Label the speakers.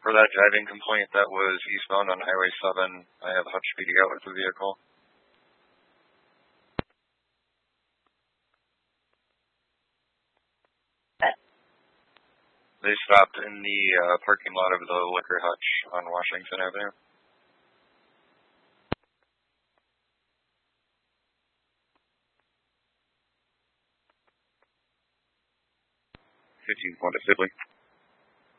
Speaker 1: For that driving complaint that was eastbound on Highway 7, I have Hutch PD out with the vehicle. They stopped in the parking lot of the Liquor Hutch on Washington Avenue. 15 to Sibley.